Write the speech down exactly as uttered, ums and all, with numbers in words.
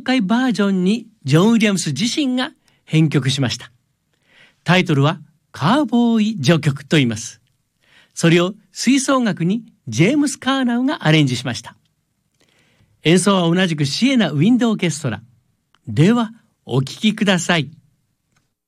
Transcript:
会バージョンにジョン・ウィリアムス自身が編曲しました。タイトルはカーボーイ序曲と言います。それを吹奏楽にジェームス・カーナウがアレンジしました。演奏は同じくシエナ・ウィンド・オーケストラ。ではお聴きください。